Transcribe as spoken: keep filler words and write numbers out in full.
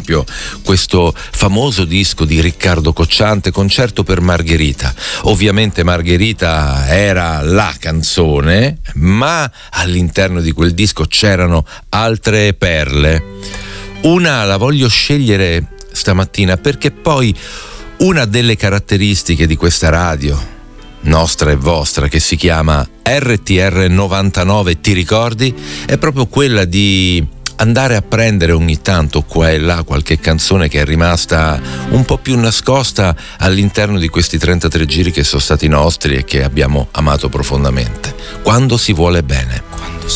esempio questo famoso disco di Riccardo Cocciante, Concerto per Margherita. Ovviamente Margherita era la canzone, ma all'interno di quel disco c'erano altre perle. Una la voglio scegliere stamattina perché poi una delle caratteristiche di questa radio, nostra e vostra, che si chiama R T R novantanove, ti ricordi? È proprio quella di andare a prendere ogni tanto qua e là qualche canzone che è rimasta un po' più nascosta all'interno di questi trentatré giri che sono stati nostri e che abbiamo amato profondamente. Quando si vuole bene.